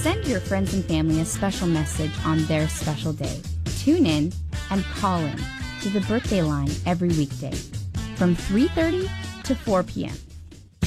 Send your friends and family a special message on their special day. Tune in and call in to the birthday line every weekday from 3:30 to 4 p.m.